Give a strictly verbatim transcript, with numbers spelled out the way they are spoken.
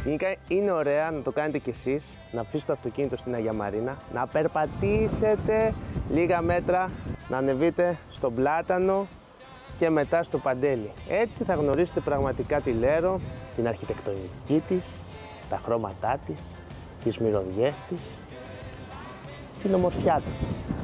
Γενικά είναι ωραία να το κάνετε κι εσείς, να αφήσετε το αυτοκίνητο στην Αγία Μαρίνα, να περπατήσετε λίγα μέτρα, να ανεβείτε στον Πλάτανο και μετά στο Παντέλι. Έτσι θα γνωρίσετε πραγματικά τη Λέρο, την αρχιτεκτονική της, τα χρώματά της, τις μυρωδιές της, την ομορφιά της.